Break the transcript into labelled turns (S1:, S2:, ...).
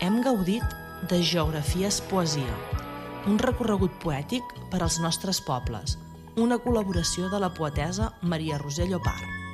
S1: Hem gaudit de Geografia és poesia, un recorregut poètic per als nostres pobles, una col·laboració de la poetessa Maria Roser Llopart.